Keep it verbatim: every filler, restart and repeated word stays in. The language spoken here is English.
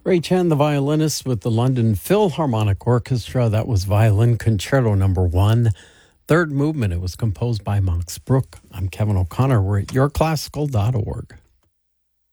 Ray Chan, the violinist with the London Philharmonic Orchestra. That was Violin Concerto number one. Third movement. It was composed by Max Bruch. I'm Kevin O'Connor. We're at your classical dot org.